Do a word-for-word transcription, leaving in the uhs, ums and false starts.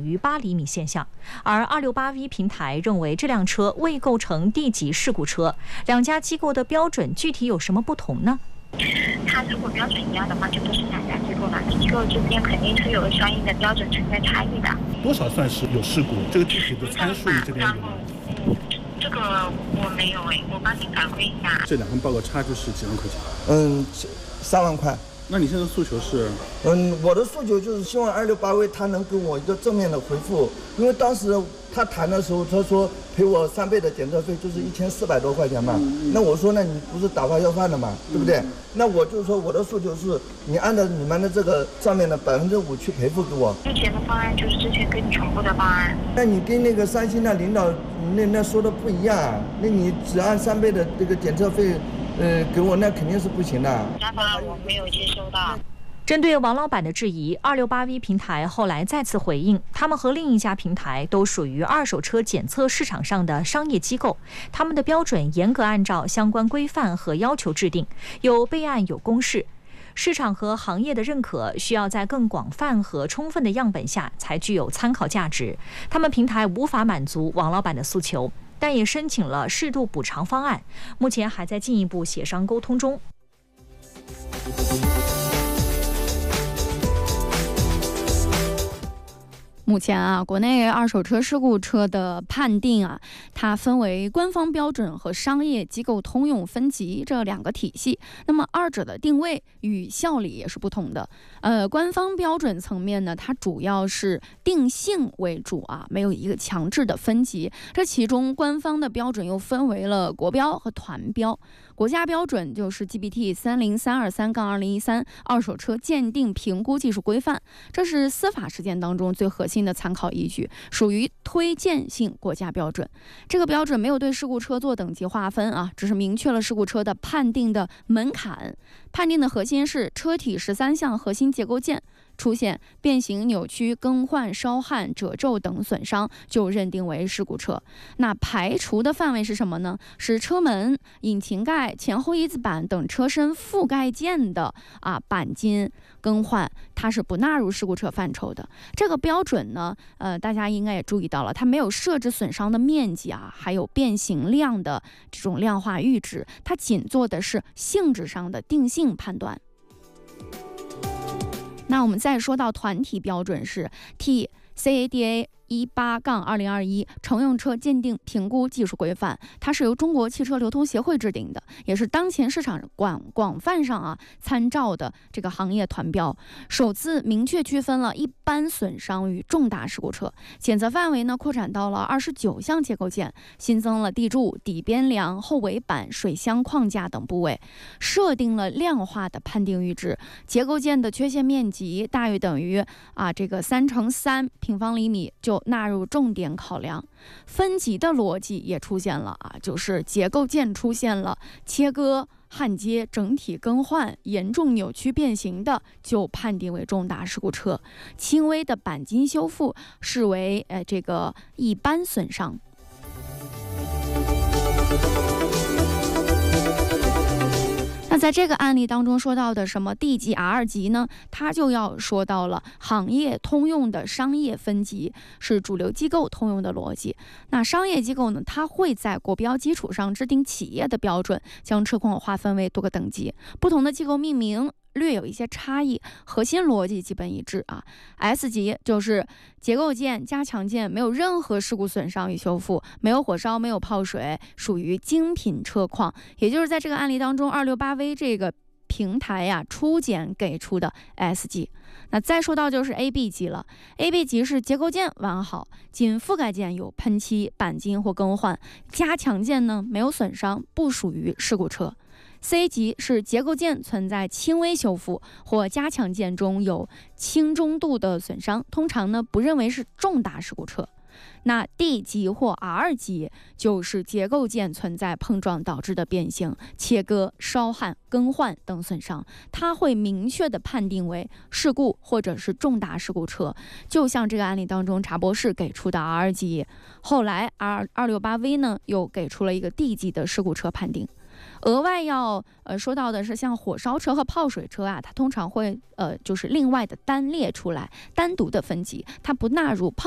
于八厘米现象，而 二六八 V 平台认为这辆车未构成 D 级事故车。两家机构的标准具体有什么不同呢？ 它如果标准一样的话，就都是两家机构了，机构之间肯定是有相应的标准存在差异的。 多少算是有事故？这个具体的参数你这边有吗？ 嗯，这个我没有哎，我帮您反馈一下。 这两份报告差距是几万块钱？ 嗯，三万块。 那你现在诉求是？ 嗯，我的诉求就是希望二六八 V 他能给我一个正面的回复，因为当时他谈的时候，他说赔我三倍的检测费，就是一千四百多块钱嘛。嗯、那我说，那你不是打发要饭的嘛，对不对？嗯、那我就说我的诉求是，你按照你们的这个上面的百分之五去赔付给我。 之前的方案就是之前跟你重复的方案。 那你跟那个三星的领导那那说的不一样啊，那你只按三倍的这个检测费。呃，给我那肯定是不行的。 那方案我没有接收到。 针对王老板的质疑， 二六八 V 平台后来再次回应，他们和另一家平台都属于二手车检测市场上的商业机构，他们的标准严格按照相关规范和要求制定，有备案有公示。市场和行业的认可需要在更广泛和充分的样本下才具有参考价值。他们平台无法满足王老板的诉求，但也申请了适度补偿方案，目前还在进一步协商沟通中。 目前啊，国内二手车事故车的判定啊，它分为官方标准和商业机构通用分级这两个体系。那么二者的定位与效力也是不同的。呃，官方标准层面呢，它主要是定性为主啊，没有一个强制的分级。这其中官方的标准又分为了国标和团标。国家标准就是 G B T 三零三二三杠二零一三二手车鉴定评估技术规范，这是司法实践当中最核心的参考依据，属于推荐性国家标准。这个标准没有对事故车做等级划分啊，只是明确了事故车的判定的门槛。判定的核心是车体十三项核心结构件出现变形、扭曲、更换、烧焊、褶皱等损伤，就认定为事故车。那排除的范围是什么呢？是车门、引擎盖、前后翼子板等车身覆盖件的啊钣金更换，它是不纳入事故车范畴的。这个标准呢，呃，大家应该也注意到了，它没有设置损伤的面积啊，还有变形量的这种量化阈值，它仅做的是性质上的定性判断。那我们再说到团体标准是 T C A D A 一八杠二零二一乘用车鉴定评估技术规范，它是由中国汽车流通协会制定的，也是当前市场广广泛上啊参照的这个行业团标，首次明确区分了一般损伤与重大事故车，检测范围呢扩展到了二十九项结构件，新增了地柱、底边梁、后尾板、水箱框架等部位，设定了量化的判定阈值，结构件的缺陷面积大于等于啊这个三乘三平方厘米就纳入重点考量。分级的逻辑也出现了啊，就是结构件出现了切割、焊接、整体更换、严重扭曲变形的，就判定为重大事故车；轻微的钣金修复视为呃这个一般损伤。那在这个案例当中说到的什么 D 级、R 级呢？它就要说到了行业通用的商业分级，是主流机构通用的逻辑。那商业机构呢，它会在国标基础上制定企业的标准，将车况划分为多个等级，不同的机构命名略有一些差异，核心逻辑基本一致啊。S 级就是结构件、加强件没有任何事故损伤与修复，没有火烧，没有泡水，属于精品车况，也就是在这个案例当中 二六八 V 这个平台呀、啊、初检给出的 S 级。那再说到就是 A B 级了 ，A B 级是结构件完好，仅覆盖件有喷漆、钣金或更换，加强件呢没有损伤，不属于事故车。C 级是结构件存在轻微修复或加强件中有轻中度的损伤，通常呢不认为是重大事故车。那 D 级或 R 级就是结构件存在碰撞导致的变形、切割、烧焊、更换等损伤，它会明确的判定为事故或者是重大事故车。就像这个案例当中查博士给出的 R 级，后来 R 二六八 V 呢又给出了一个 D 级的事故车判定。额外要呃说到的是，像火烧车和泡水车啊，它通常会呃就是另外的单列出来，单独的分级，它不纳入泡